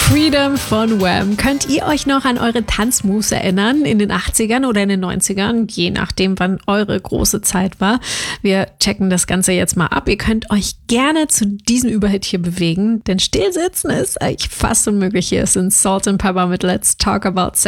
Freedom von Wham. Könnt ihr euch noch an eure Tanzmoves erinnern in den 80ern oder in den 90ern? Je nachdem, wann eure große Zeit war. Wir checken das Ganze jetzt mal ab. Ihr könnt euch gerne zu diesem Überhit hier bewegen, denn stillsitzen ist eigentlich fast unmöglich. Hier sind Salt and Pepper mit Let's Talk About Sex.